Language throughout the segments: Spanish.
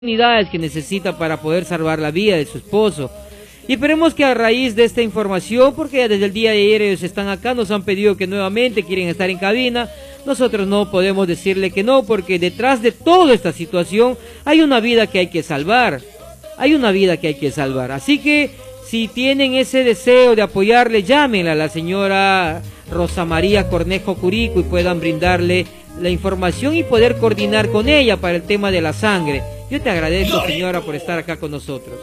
unidades que necesita para poder salvar la vida de su esposo. Y esperemos que a raíz de esta información, porque ya desde el día de ayer ellos están acá, nos han pedido que nuevamente quieren estar en cabina, nosotros no podemos decirle que no, porque detrás de toda esta situación hay una vida que hay que salvar, así que si tienen ese deseo de apoyarle, llámenle a la señora Rosa María Cornejo Curico y puedan brindarle la información y poder coordinar con ella para el tema de la sangre. Yo te agradezco, señora, por estar acá con nosotros.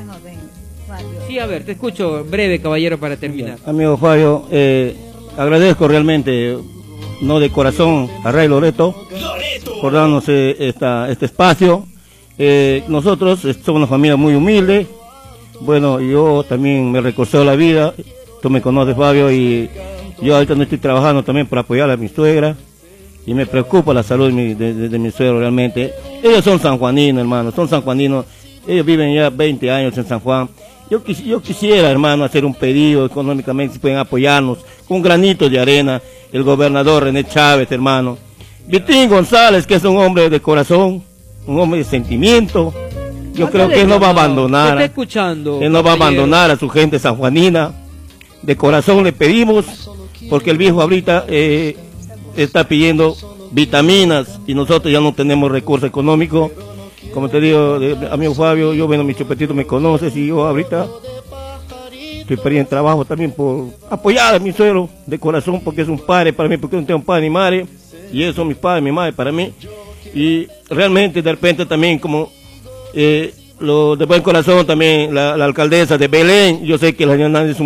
Sí, a ver, te escucho breve, caballero, para terminar. Amigo Fabio, agradezco realmente, no de corazón, a Ray Loreto por darnos este espacio. Nosotros somos una familia muy humilde. Bueno, yo también me recorté la vida. Tú me conoces, Fabio, y yo ahorita no estoy trabajando también para apoyar a mi suegra. Y me preocupa la salud de mi suegro realmente. Ellos son sanjuaninos, hermano, son sanjuaninos. Ellos viven ya 20 años en San Juan. Yo quisiera, hermano, hacer un pedido económicamente, si pueden apoyarnos, con un granito de arena, el gobernador René Chávez, hermano. Vitín González, que es un hombre de corazón, un hombre de sentimiento. Yo creo que él no va a abandonar. Él no va a abandonar a su gente sanjuanina. De corazón le pedimos, porque el viejo ahorita está pidiendo vitaminas y nosotros ya no tenemos recursos económicos. Como te digo, amigo Fabio, yo, bueno, mi chupetito me conoces y yo ahorita estoy perdiendo trabajo también por apoyar a mi suegro de corazón, porque es un padre para mí, porque yo no tengo padre ni madre, y ellos son mis padres, mi madre para mí. Y realmente de repente también como lo de buen corazón también la alcaldesa de Belén, yo sé que la señora Nández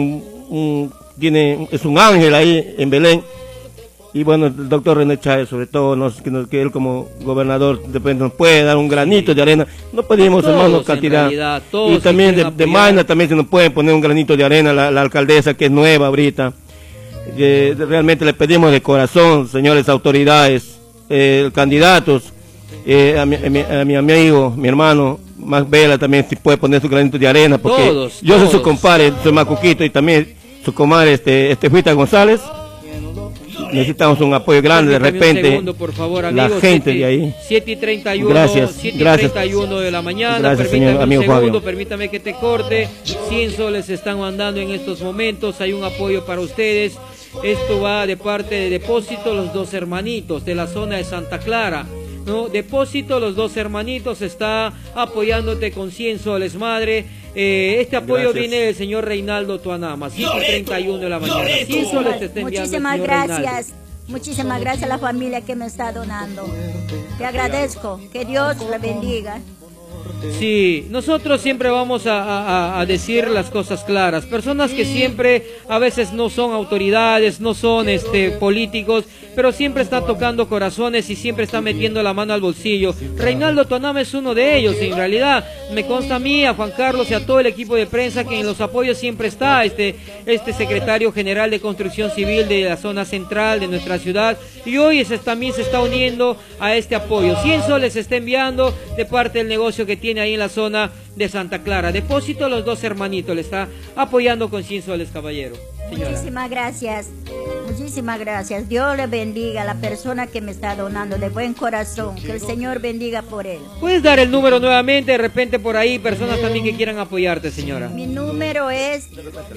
es un ángel ahí en Belén. Y bueno, el doctor René Chávez, sobre todo, que él como gobernador de repente nos puede dar un granito de arena. No pedimos, hermano, cantidad. Y también de Maina también se nos pueden poner un granito de arena la alcaldesa, que es nueva ahorita. Realmente le pedimos de corazón, señores autoridades, candidatos, a mi amigo, mi hermano, Max Vela también si puede poner su granito de arena, porque yo soy su compadre, soy Macuquito, y también su comadre, Fuita González. Necesitamos un apoyo grande, de repente, segundo, por favor, amigo, la gente de ahí. 7:31, gracias, 7:31 de la mañana, gracias, señor, amigo Fabio. Permítame que te corte, 100 soles se están mandando en estos momentos, hay un apoyo para ustedes, esto va de parte de Depósito Los Dos Hermanitos, de la zona de Santa Clara, ¿no? Depósito Los Dos Hermanitos está apoyándote con 100 soles, madre. Este apoyo viene del señor Reinaldo Tuanama, 7:31 de la mañana. 100 soles te está enviando. Muchísimas gracias. Muchísimas gracias a la familia que me está donando. Te agradezco. Que Dios la bendiga. Sí, nosotros siempre vamos a decir las cosas claras. Personas que siempre a veces no son autoridades, no son políticos, pero siempre están tocando corazones y siempre están metiendo la mano al bolsillo. Reinaldo Tuanama es uno de ellos, en realidad. Me consta a mí, a Juan Carlos y a todo el equipo de prensa que en los apoyos siempre está este secretario general de Construcción Civil de la zona central de nuestra ciudad, y hoy también se está uniendo a este apoyo. 100 soles se está enviando de parte del negocio que tiene ahí en la zona de Santa Clara. Depósito Los Dos Hermanitos le está apoyando con 100 soles, caballero. Señora. Muchísimas gracias. Muchísimas gracias. Dios le bendiga a la persona que me está donando de buen corazón. Que el Señor bendiga por él. ¿Puedes dar el número nuevamente? De repente por ahí personas también que quieran apoyarte, señora. Mi número es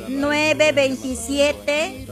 927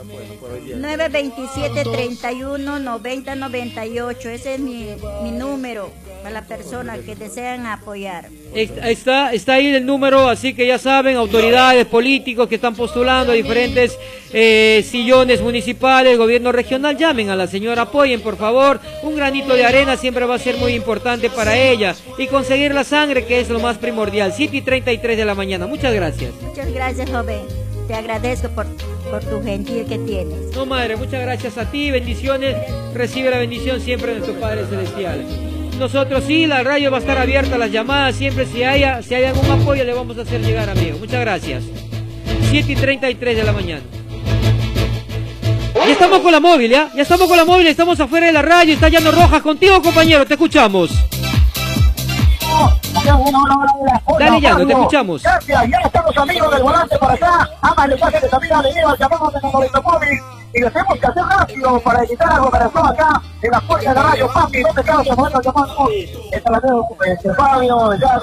31 90 98. Ese es mi número para las personas que desean apoyar. Está ahí el número, así que ya saben, autoridades, políticos que están postulando a diferentes sillones municipales, gobierno regional, llamen a la señora, apoyen por favor. Un granito de arena siempre va a ser muy importante para ella, y conseguir la sangre, que es lo más primordial. 7:33 de la mañana. Muchas gracias. Muchas gracias, joven. Te agradezco por tu gentil que tienes. No, madre, muchas gracias a ti, bendiciones. Recibe la bendición siempre de nuestros padres celestiales. Nosotros sí, la radio va a estar abierta, las llamadas siempre, si hay algún apoyo le vamos a hacer llegar, amigo. Muchas gracias. 7:33 de la mañana. Ya estamos con la móvil, ¿ya? Ya estamos con la móvil, estamos afuera de la radio, está Llano Rojas. Contigo, compañero, te escuchamos. Dale, Llano, te escuchamos. Gracias, ya estamos amigos del volante para acá. Ama el mensaje de Samira, le lleva, llamamos de nuestro móvil. y lo tenemos que hacer rápido para evitar aglomeración acá en la puerta de la radio. Papi, ¿dónde estamos? Llamando. Está la Fabio, ya